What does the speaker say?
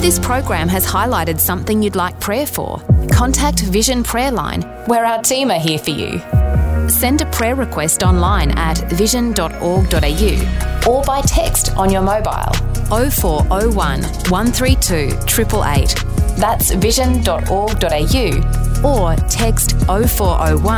this program has highlighted something you'd like prayer for, contact Vision Prayer Line, where our team are here for you. Send a prayer request online at vision.org.au or by text on your mobile 0401 132 888. That's vision.org.au or text 0401